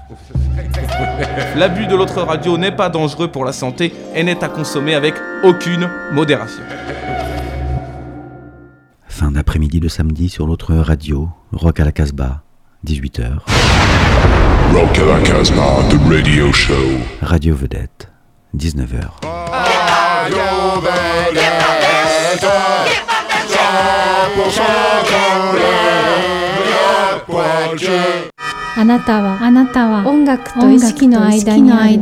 L'abus de l'autre radio n'est pas dangereux pour la santé et n'est à consommer avec aucune modération. Fin d'après-midi de samedi sur l'autre radio, Rock à la Casbah, 18h. Rock à la Casbah, the radio show. Radio Vedette, 19h. Radio Vedette, 100% あなたは音楽と意識の間にある